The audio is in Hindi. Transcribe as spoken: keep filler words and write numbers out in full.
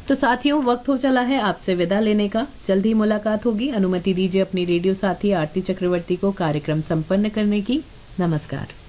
तो साथियों, वक्त हो चला है आपसे विदा लेने का। जल्द ही मुलाकात होगी। अनुमति दीजिए अपनी रेडियो साथी आरती चक्रवर्ती को कार्यक्रम संपन्न करने की। नमस्कार।